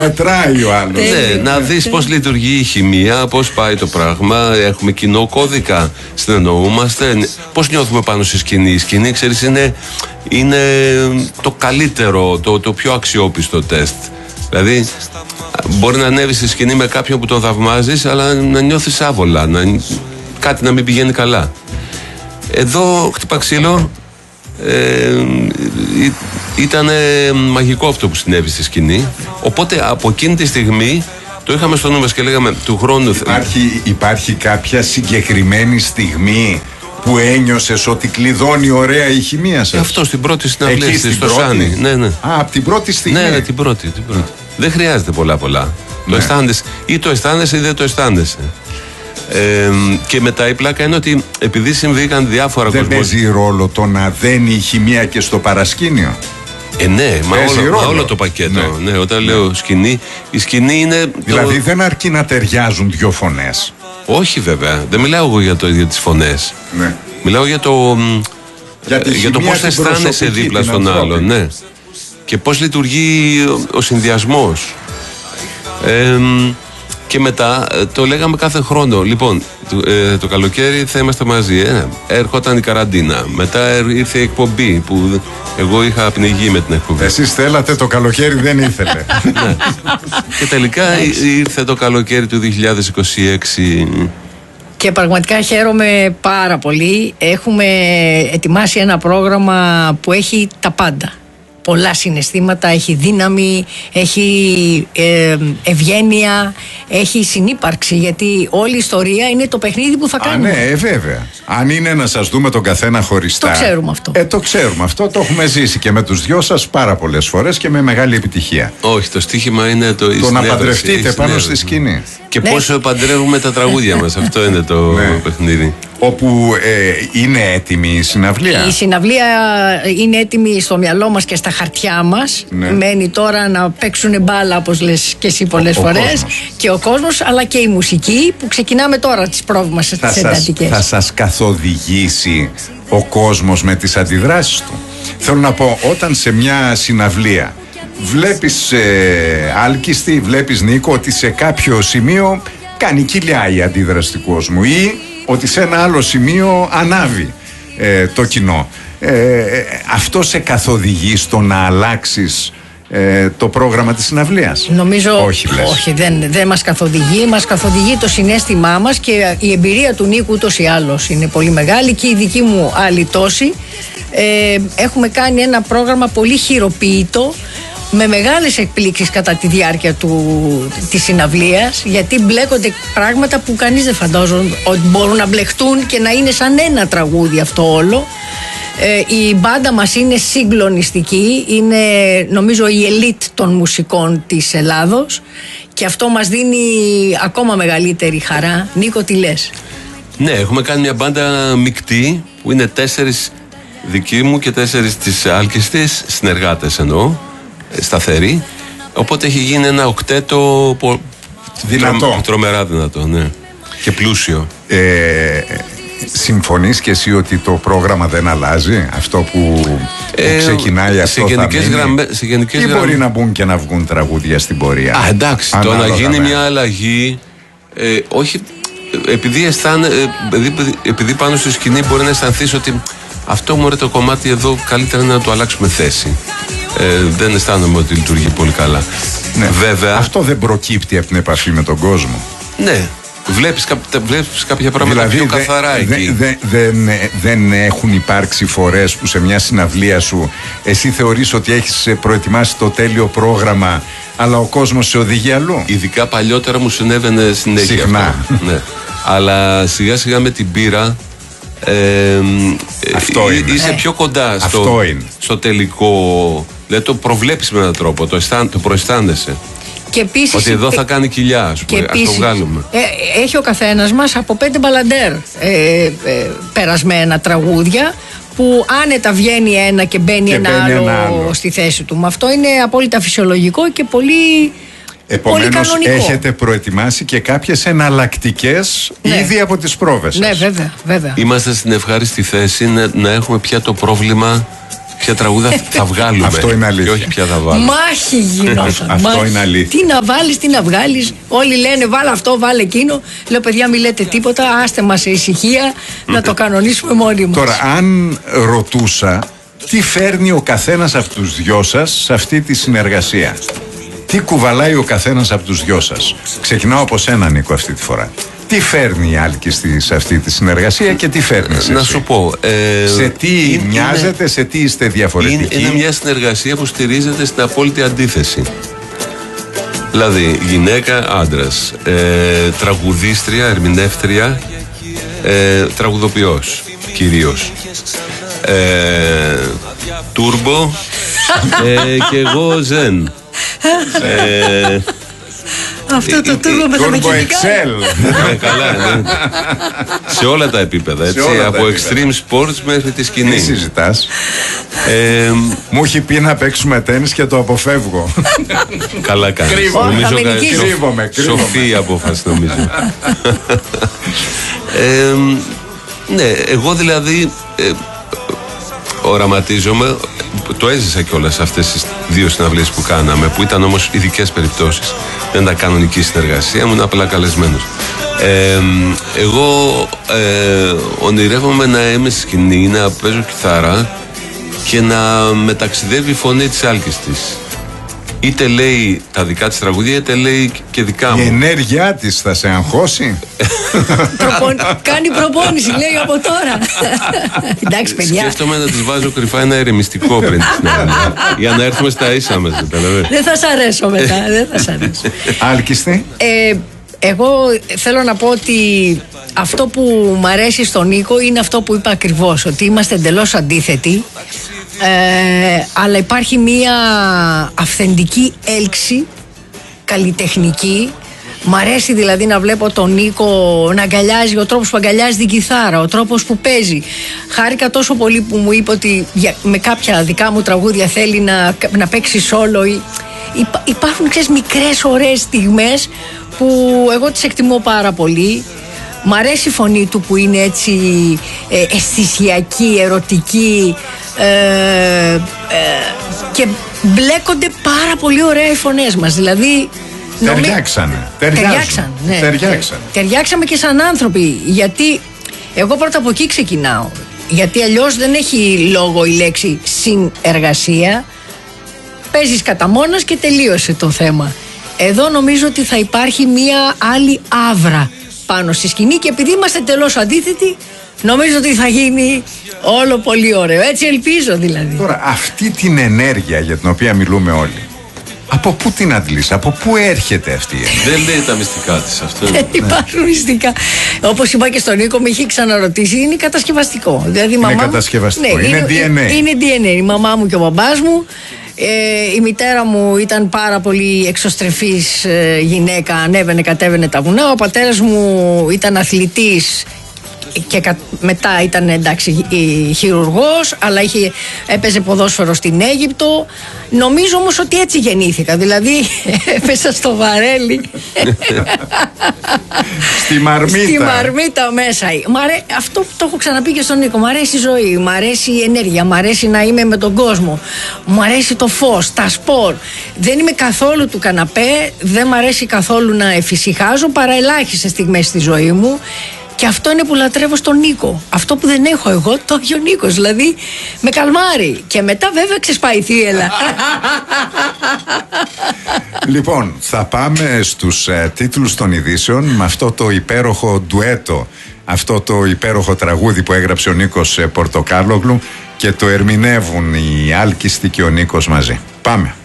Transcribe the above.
Μετράει ο άλλος. Ναι, να δεις πώς λειτουργεί η χημεία, πώς πάει το πράγμα. Έχουμε κοινό κώδικα, συνεννοούμαστε. Πώς νιώθουμε πάνω στη σκηνή. Η σκηνή, ξέρεις, είναι το καλύτερο, το πιο αξιόπιστο τεστ. Δηλαδή, μπορεί να ανέβεις στη σκηνή με κάποιον που τον θαυμάζεις, αλλά να νιώθεις άβολα, κάτι να μην πηγαίνει καλά. Εδώ, χτυπά ξύλο, ήταν μαγικό αυτό που συνέβη στη σκηνή. Οπότε από εκείνη τη στιγμή το είχαμε στο νου μας και λέγαμε του χρόνου. Υπάρχει κάποια συγκεκριμένη στιγμή που ένιωσες ότι κλειδώνει ωραία η χημεία σας? Αυτό στην πρώτη συναυλία στο Σάνι. Ναι. Από την πρώτη στιγμή. Ναι, την πρώτη. Δεν χρειάζεται πολλά. Ναι. Το αισθάνεσαι, ή το αισθάνεσαι ή δεν το αισθάνεσαι. Και μετά η πλάκα είναι ότι επειδή συμβήκαν διάφορα δεν παίζει ρόλο το να δένει η χημεία και στο παρασκήνιο? Ναι, μα όλο το πακέτο. Ναι, όταν λέω σκηνή, η σκηνή είναι. Δηλαδή δεν αρκεί να ταιριάζουν δύο φωνές. Όχι βέβαια. Δεν μιλάω εγώ για τις φωνές. Ναι. Μιλάω για το πώς αισθάνεσαι δίπλα στον άλλον. Ναι. Και πώς λειτουργεί ο συνδυασμός. Και μετά το λέγαμε κάθε χρόνο. Λοιπόν, το καλοκαίρι θα είμαστε μαζί. Έρχονταν η καραντίνα. Μετά ήρθε η εκπομπή που εγώ είχα πνιγεί με την εκπομπή. Εσείς θέλατε, το καλοκαίρι δεν ήθελε. Ναι. Και τελικά ήρθε το καλοκαίρι του 2026. Και πραγματικά χαίρομαι πάρα πολύ. Έχουμε ετοιμάσει ένα πρόγραμμα που έχει τα πάντα. Πολλά συναισθήματα, έχει δύναμη, έχει ευγένεια, έχει συνύπαρξη, γιατί όλη η ιστορία είναι το παιχνίδι που θα κάνουμε. Ναι, βέβαια. Αν είναι να σας δούμε τον καθένα χωριστά. Το ξέρουμε αυτό. Το ξέρουμε αυτό, το έχουμε ζήσει και με τους δυο σας πάρα πολλές φορές και με μεγάλη επιτυχία. Όχι, το στοίχημα είναι το να παντρευτείτε πάνω στη σκηνή. Και πώς παντρεύουμε τα τραγούδια μας, αυτό είναι το παιχνίδι. Όπου είναι έτοιμη η συναυλία. Η συναυλία είναι έτοιμη στο μυαλό μας και στα χαρτιά μας. Μένει τώρα να παίξουν μπάλα, όπως λες και εσύ πολλές φορές. Και ο κόσμος, αλλά και η μουσική που ξεκινάμε τώρα τις πρόβες μας στις εντατικές. Θα σας καθοδηγήσει ο κόσμος με τις αντιδράσεις του? Θέλω να πω, όταν σε μια συναυλία βλέπεις άλκιστη, βλέπεις Νίκο, ότι σε κάποιο σημείο κάνει κοιλιά η αντίδραση του κόσμου ή ότι σε ένα άλλο σημείο ανάβει το κοινό. Αυτό σε καθοδηγεί στο να αλλάξεις το πρόγραμμα της συναυλίας? Νομίζω όχι, δεν μας καθοδηγεί. Μας καθοδηγεί το συναίσθημά μας και η εμπειρία του Νίκου ούτως ή άλλως είναι πολύ μεγάλη και η δική μου άλλη τόση. Έχουμε κάνει ένα πρόγραμμα πολύ χειροποίητο, με μεγάλες εκπλήξεις κατά τη διάρκεια της συναυλίας, γιατί μπλέκονται πράγματα που κανείς δεν φαντάζεται ότι μπορούν να μπλεχτούν και να είναι σαν ένα τραγούδι αυτό όλο. Η μπάντα μας είναι συγκλονιστική, είναι νομίζω η ελίτ των μουσικών της Ελλάδος και αυτό μας δίνει ακόμα μεγαλύτερη χαρά. Νίκο, τι λες? Ναι, έχουμε κάνει μια μπάντα μεικτή που είναι 4 δικοί μου και 4 της άλκιστης, συνεργάτες εννοώ, σταθεροί. Οπότε έχει γίνει ένα οκτέτο δυνατό. Τρομερά δυνατό, ναι. Και πλούσιο. Συμφωνείς και εσύ ότι το πρόγραμμα δεν αλλάζει? Αυτό που ξεκινάει αυτό θα μείνει? Ή μπορεί να μπουν και να βγουν τραγούδια στην πορεία? Εντάξει, το να γίνει μια αλλαγή, όχι, επειδή πάνω στη σκηνή μπορεί να αισθανθείς ότι αυτό μωρέ το κομμάτι εδώ καλύτερα είναι να το αλλάξουμε θέση. Δεν αισθάνομαι ότι λειτουργεί πολύ καλά. Ναι. Βέβαια, αυτό δεν προκύπτει από την επαφή με τον κόσμο? Ναι. Βλέπεις κάποια πράγματα δηλαδή, πιο καθαρά εκεί. Δεν έχουν υπάρξει φορές που σε μια συναυλία σου εσύ θεωρείς ότι έχεις προετοιμάσει το τέλειο πρόγραμμα, αλλά ο κόσμος σε οδηγεί αλλού? Ειδικά παλιότερα μου συνέβαινε συνέχεια. Συχνά. Ναι. Αλλά σιγά σιγά με την πείρα είσαι πιο κοντά στο τελικό. Δηλαδή το προβλέπεις με έναν τρόπο, το προαισθάνεσαι. Και επίσης, ότι εδώ θα κάνει κοιλιά, ας πούμε, ας το βγάλουμε. Έχει ο καθένας μας από 5 μπαλαντέρ περασμένα τραγούδια, που άνετα βγαίνει ένα και μπαίνει ένα άλλο στη θέση του. Με αυτό είναι απόλυτα φυσιολογικό και πολύ. Επομένως έχετε προετοιμάσει και κάποιες εναλλακτικές ήδη από τις πρόβες σας? Ναι, βέβαια. Είμαστε στην ευχάριστη θέση να έχουμε πια το πρόβλημα ποια τραγούδα θα βγάλουμε. Αυτό είναι αλήθεια. Και όχι ποια θα βάλουμε. Μάχη γινόταν. Αυτό είναι αλήθεια. Τι να βάλεις, τι να βγάλεις. Όλοι λένε βάλε αυτό, βάλε εκείνο. Λέω παιδιά, μην λέτε τίποτα. Άστε μας σε ησυχία να το κανονίσουμε μόνοι μας. Τώρα, αν ρωτούσα τι φέρνει ο καθένας από τους δυο σας σε αυτή τη συνεργασία, τι κουβαλάει ο καθένας από τους δυο σας. Ξεκινάω από σένα, Νίκο, αυτή τη φορά. Τι φέρνει η Άλκιστη σε αυτή τη συνεργασία και τι φέρνει εσύ? Να σου πω. Σε τι μοιάζετε, σε τι είστε διαφορετικοί? Είναι μια συνεργασία που στηρίζεται στην απόλυτη αντίθεση. Δηλαδή, γυναίκα, άντρας, τραγουδίστρια, ερμηνεύτρια, τραγουδοποιός κυρίως. Τούρμπο και εγώ ζεν. Αυτό το τούρμπο με τα μεκανικά. Καλά, ναι. Σε όλα τα επίπεδα, έτσι, από extreme sports μέχρι τη σκηνή. Τι συζητάς? Μου έχει πει να παίξουμε τένις και το αποφεύγω. Καλά κάνεις. Κρύβομαι. Σοφή η απόφαση, νομίζω. Ναι, εγώ δηλαδή οραματίζομαι, το έζησα κιόλας αυτές τις δύο συναυλίες που κάναμε, που ήταν όμως ειδικές περιπτώσεις. Δεν ήταν κανονική συνεργασία, ήμουν απλά καλεσμένος. Εγώ ονειρεύομαι να είμαι στη σκηνή, να παίζω κιθάρα και να μεταξιδεύει η φωνή της Άλκιστης. Είτε λέει τα δικά της τραγούδια, είτε λέει και δικά μου. Η ενέργειά της θα σε αγχώσει? Κάνει προπόνηση, λέει, από τώρα. Εντάξει, παιδιά. Σκέφτομαι να της βάζω κρυφά ένα ερεμιστικό πριν τη συνεργασία, για να έρθουμε στα ίσα μας. Δεν θα σ' αρέσω μετά. Δεν θα σ' αρέσω. Άλκιστη. Εγώ θέλω να πω ότι αυτό που μου αρέσει στον Νίκο είναι αυτό που είπα ακριβώς, ότι είμαστε εντελώς αντίθετοι, αλλά υπάρχει μία αυθεντική έλξη καλλιτεχνική. Μ' αρέσει δηλαδή να βλέπω τον Νίκο να αγκαλιάζει, ο τρόπος που αγκαλιάζει την κιθάρα, ο τρόπος που παίζει. Χάρηκα τόσο πολύ που μου είπε ότι με κάποια δικά μου τραγούδια θέλει να παίξει solo. Υπάρχουν, ξέρεις, μικρές ωραίες στιγμές που εγώ τις εκτιμώ πάρα πολύ. Μ' αρέσει η φωνή του που είναι έτσι αισθησιακή, ερωτική, και μπλέκονται πάρα πολύ ωραία οι φωνές μας. Δηλαδή ταιριάξαμε και σαν άνθρωποι. Γιατί εγώ πρώτα από εκεί ξεκινάω. Γιατί αλλιώς δεν έχει λόγο η λέξη συνεργασία. Παίζεις κατά μόνος και τελείωσε το θέμα. Εδώ νομίζω ότι θα υπάρχει μία άλλη άβρα πάνω στη σκηνή και επειδή είμαστε τελώς αντίθετοι, νομίζω ότι θα γίνει όλο πολύ ωραίο. Έτσι ελπίζω δηλαδή. Τώρα, αυτή την ενέργεια για την οποία μιλούμε όλοι, από πού την αντλείς, από πού έρχεται αυτή η ενέργεια? Δεν λέει τα μυστικά της αυτό. Δεν υπάρχουν μυστικά. Όπως είπα και στον Νίκο, με είχε ξαναρωτήσει, είναι κατασκευαστικό. Δηλαδή, είναι κατασκευαστικό, ναι, είναι DNA. Είναι DNA. Η μαμά μου και ο μπαμπάς μου. Η μητέρα μου ήταν πάρα πολύ εξωστρεφής γυναίκα, ανέβαινε κατέβαινε τα βουνά. Ο πατέρας μου ήταν αθλητής και μετά ήταν, εντάξει, χειρουργός, αλλά έπαιζε ποδόσφαιρο στην Αίγυπτο. Νομίζω όμως ότι έτσι γεννήθηκα, δηλαδή έπεσα στο βαρέλι. Στη μαρμίτα μέσα. Αυτό που το έχω ξαναπεί και στον Νίκο, μ' αρέσει η ζωή, μ' αρέσει η ενέργεια, μ' αρέσει να είμαι με τον κόσμο, μ' αρέσει το φως, τα σπορ. Δεν είμαι καθόλου του καναπέ, δεν μ' αρέσει καθόλου να εφησυχάζω, παρά ελάχιστες στιγμές στη ζωή μου. Και αυτό είναι που λατρεύω στον Νίκο. Αυτό που δεν έχω εγώ, το έχει ο Νίκος. Δηλαδή, με καλμάρει. Και μετά βέβαια ξεσπάει η θύελα. Λοιπόν, θα πάμε στους τίτλους των ειδήσεων με αυτό το υπέροχο ντουέτο, αυτό το υπέροχο τραγούδι που έγραψε ο Νίκος Πορτοκάλογλου και το ερμηνεύουν οι Άλκιστοι και ο Νίκος μαζί. Πάμε.